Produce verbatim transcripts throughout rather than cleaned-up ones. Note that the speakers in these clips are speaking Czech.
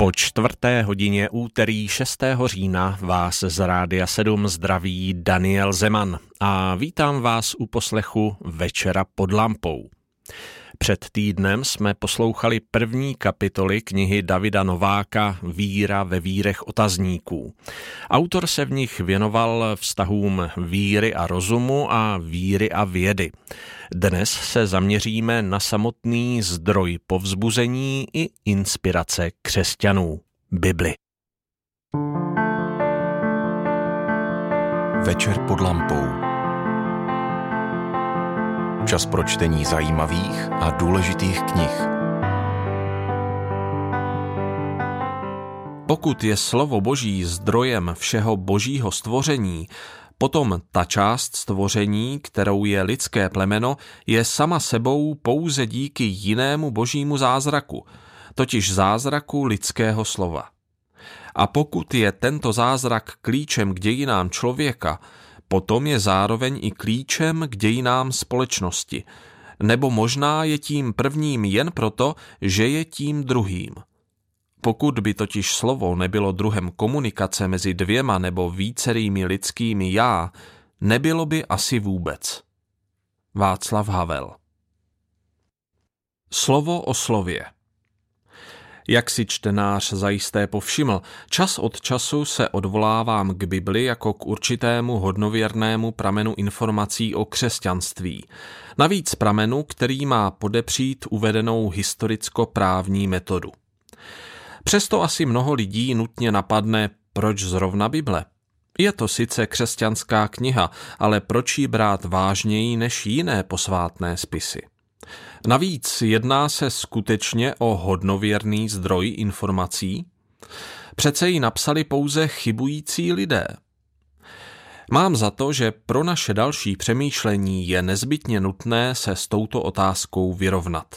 Po čtvrté hodině úterý šestého října vás z Rádia sedm zdraví Daniel Zeman a vítám vás u poslechu Večera pod lampou. Před týdnem jsme poslouchali první kapitoly knihy Davida Nováka Víra ve vírech otazníků. Autor se v nich věnoval vztahům víry a rozumu a víry a vědy. Dnes se zaměříme na samotný zdroj povzbuzení i inspirace křesťanů, Bibli. Večer pod lampou. Čas pro čtení zajímavých a důležitých knih. Pokud je slovo Boží zdrojem všeho božího stvoření, potom ta část stvoření, kterou je lidské plemeno, je sama sebou pouze díky jinému božímu zázraku, totiž zázraku lidského slova. A pokud je tento zázrak klíčem k dějinám člověka, potom je zároveň i klíčem k dějinám společnosti, nebo možná je tím prvním jen proto, že je tím druhým. Pokud by totiž slovo nebylo druhem komunikace mezi dvěma nebo vícerými lidskými já, nebylo by asi vůbec. Václav Havel. Slovo o slově. Jak si čtenář zajisté povšiml, čas od času se odvolávám k Bibli jako k určitému hodnověrnému pramenu informací o křesťanství. Navíc pramenu, který má podepřít uvedenou historicko-právní metodu. Přesto asi mnoho lidí nutně napadne, proč zrovna Bible. Je to sice křesťanská kniha, ale proč ji brát vážněji než jiné posvátné spisy? Navíc jedná se skutečně o hodnověrný zdroj informací? Přece ji napsali pouze chybující lidé. Mám za to, že pro naše další přemýšlení je nezbytně nutné se s touto otázkou vyrovnat.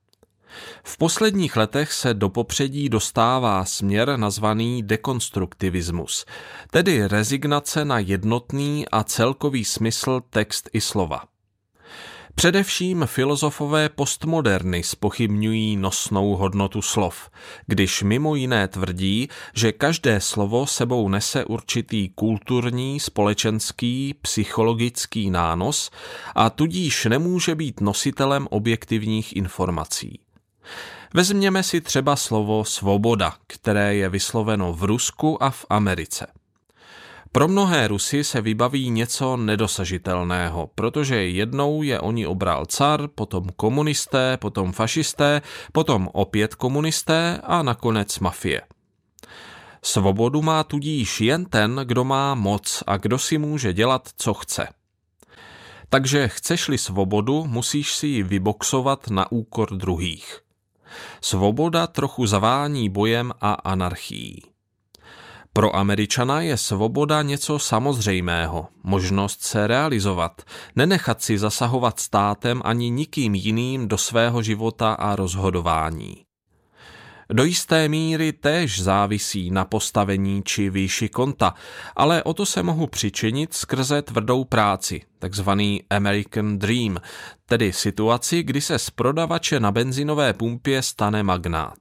V posledních letech se do popředí dostává směr nazvaný dekonstruktivismus, tedy rezignace na jednotný a celkový smysl text i slova. Především filozofové postmoderny zpochybňují nosnou hodnotu slov, když mimo jiné tvrdí, že každé slovo sebou nese určitý kulturní, společenský, psychologický nános a tudíž nemůže být nositelem objektivních informací. Vezměme si třeba slovo svoboda, které je vysloveno v Rusku a v Americe. Pro mnohé Rusy se vybaví něco nedosažitelného, protože jednou je oni obral car, potom komunisté, potom fašisté, potom opět komunisté a nakonec mafie. Svobodu má tudíž jen ten, kdo má moc a kdo si může dělat, co chce. Takže chceš-li svobodu, musíš si ji vyboxovat na úkor druhých. Svoboda trochu zavání bojem a anarchií. Pro Američana je svoboda něco samozřejmého, možnost se realizovat, nenechat si zasahovat státem ani nikým jiným do svého života a rozhodování. Do jisté míry též závisí na postavení či výši konta, ale o to se mohu přičinit skrze tvrdou práci, takzvaný American Dream, tedy situaci, kdy se z prodavače na benzinové pumpě stane magnát.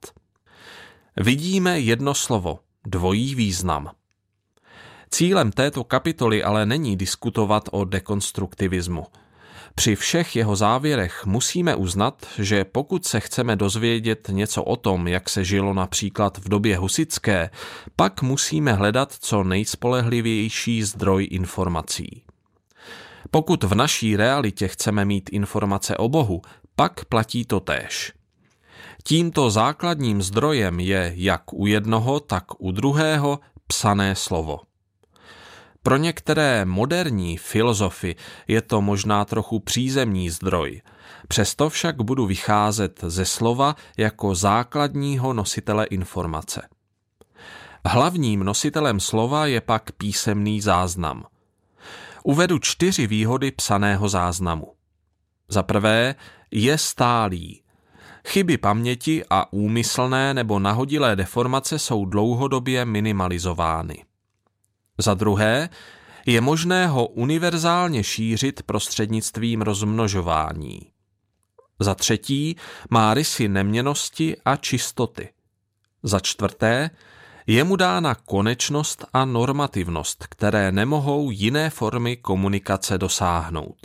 Vidíme jedno slovo. Dvojí význam. Cílem této kapitoly ale není diskutovat o dekonstruktivismu. Při všech jeho závěrech musíme uznat, že pokud se chceme dozvědět něco o tom, jak se žilo například v době husitské, pak musíme hledat co nejspolehlivější zdroj informací. Pokud v naší realitě chceme mít informace o Bohu, pak platí to též. Tímto základním zdrojem je jak u jednoho, tak u druhého psané slovo. Pro některé moderní filozofy je to možná trochu přízemní zdroj, přesto však budu vycházet ze slova jako základního nositele informace. Hlavním nositelem slova je pak písemný záznam. Uvedu čtyři výhody psaného záznamu. Za prvé, je stálý. Chyby paměti a úmyslné nebo nahodilé deformace jsou dlouhodobě minimalizovány. Za druhé, je možné ho univerzálně šířit prostřednictvím rozmnožování. Za třetí, má rysy neměnnosti a čistoty. Za čtvrté, je mu dána konečnost a normativnost, které nemohou jiné formy komunikace dosáhnout.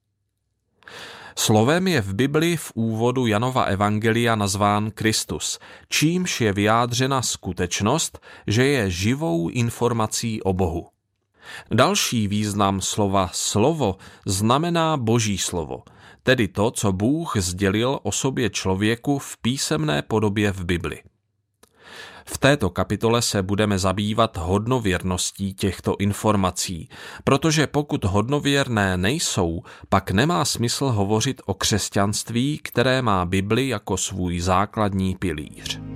Slovem je v Bibli v úvodu Janova evangelia nazván Kristus, čímž je vyjádřena skutečnost, že je živou informací o Bohu. Další význam slova slovo znamená Boží slovo, tedy to, co Bůh sdělil o sobě člověku v písemné podobě v Bibli. V této kapitole se budeme zabývat hodnověrností těchto informací, protože pokud hodnověrné nejsou, pak nemá smysl hovořit o křesťanství, které má Bibli jako svůj základní pilíř.